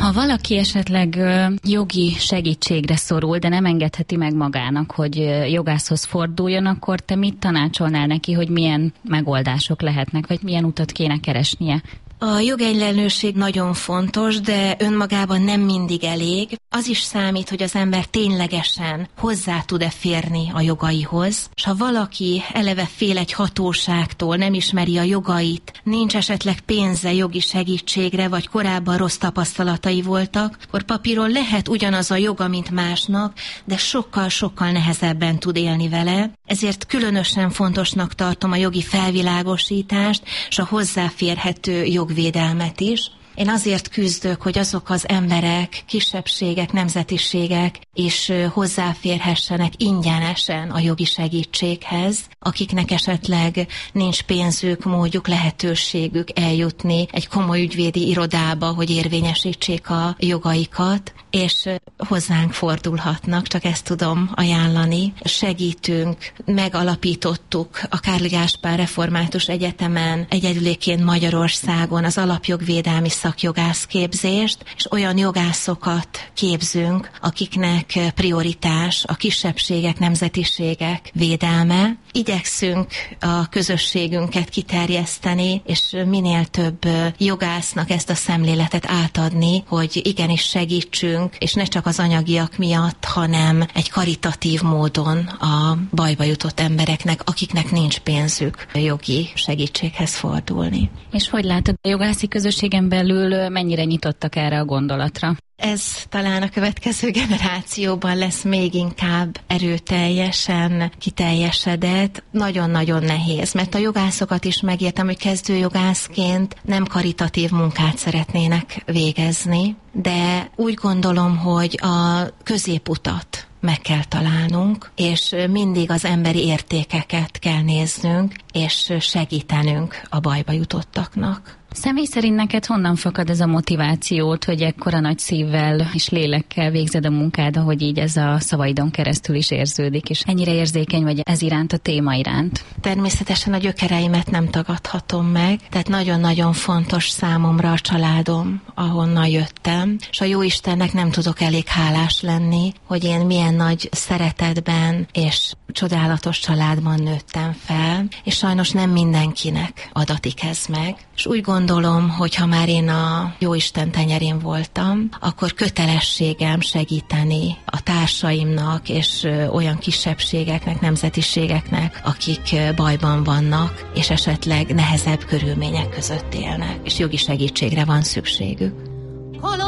Ha valaki esetleg jogi segítségre szorul, de nem engedheti meg magának, hogy jogászhoz forduljon, akkor te mit tanácsolnál neki, hogy milyen megoldások lehetnek, vagy milyen utat kéne keresnie? A jogegyenlőség nagyon fontos, de önmagában nem mindig elég. Az is számít, hogy az ember ténylegesen hozzá tud-e férni a jogaihoz, és ha valaki eleve fél egy hatóságtól, nem ismeri a jogait, nincs esetleg pénze jogi segítségre, vagy korábban rossz tapasztalatai voltak, akkor papíron lehet ugyanaz a joga, mint másnak, de sokkal-sokkal nehezebben tud élni vele. Ezért különösen fontosnak tartom a jogi felvilágosítást, és a hozzáférhető jogvédelmet is. Én azért küzdök, hogy azok az emberek, kisebbségek, nemzetiségek is hozzáférhessenek ingyenesen a jogi segítséghez, akiknek esetleg nincs pénzük, módjuk, lehetőségük eljutni egy komoly ügyvédi irodába, hogy érvényesítsék a jogaikat, és hozzánk fordulhatnak, csak ezt tudom ajánlani. Segítünk, megalapítottuk a Kárli Gáspár Református Egyetemen egyedüléként Magyarországon az alapjogvédelmi szakjogászképzést, és olyan jogászokat képzünk, akiknek prioritás a kisebbségek, nemzetiségek védelme. Igyekszünk a közösségünket kiterjeszteni, és minél több jogásznak ezt a szemléletet átadni, hogy igenis segítsünk, és ne csak az anyagiak miatt, hanem egy karitatív módon a bajba jutott embereknek, akiknek nincs pénzük jogi segítséghez fordulni. És hogy látod, a jogászi közösségen belül mennyire nyitottak erre a gondolatra? Ez talán a következő generációban lesz még inkább erőteljesen kiteljesedett. Nagyon-nagyon nehéz, mert a jogászokat is megértem, hogy kezdőjogászként nem karitatív munkát szeretnének végezni, de úgy gondolom, hogy a középutat meg kell találnunk, és mindig az emberi értékeket kell néznünk, és segítenünk a bajba jutottaknak. Személy szerint neked honnan fakad ez a motivációt, hogy ekkora nagy szívvel és lélekkel végzed a munkád, ahogy így ez a szavaidon keresztül is érződik, és ennyire érzékeny vagy ez iránt, a téma iránt? Természetesen a gyökereimet nem tagadhatom meg, tehát nagyon-nagyon fontos számomra a családom, ahonnan jöttem, és a Jóistennek nem tudok elég hálás lenni, hogy én milyen nagy szeretetben és csodálatos családban nőttem fel, és sajnos nem mindenkinek adatik ez meg. És úgy gondolom, hogy ha már én a Jóisten tenyerén voltam, akkor kötelességem segíteni a társaimnak és olyan kisebbségeknek, nemzetiségeknek, akik bajban vannak, és esetleg nehezebb körülmények között élnek, és jogi segítségre van szükségük.